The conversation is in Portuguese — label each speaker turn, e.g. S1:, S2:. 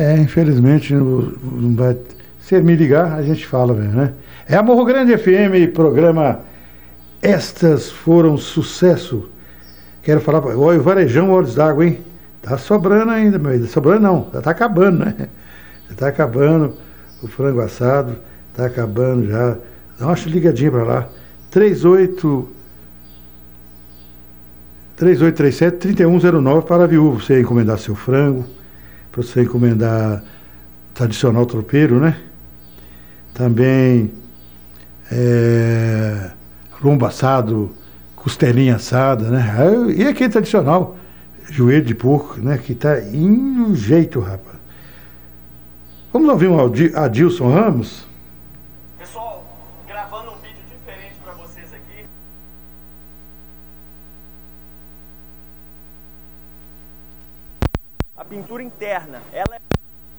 S1: Infelizmente não vai. Se ele me ligar, a gente fala mesmo, né? É a Morro Grande FM, programa Estas Foram Sucesso. Quero falar, olha o varejão Olhos d'Água, hein? Tá sobrando ainda, meu filho. Sobrando não, já tá acabando, né? Já tá acabando o frango assado, tá acabando já. Dá uma ligadinha pra lá. 38 3837-3109 para a viúva, você encomendar seu frango, para você encomendar tradicional tropeiro, né? Também lombo assado, costelinha assada, né? E aquele tradicional, joelho de porco, né? Que tá indo jeito, rapaz. Vamos ouvir um Adilson Ramos?
S2: Pessoal, gravando um vídeo diferente para vocês aqui. A pintura interna, ela é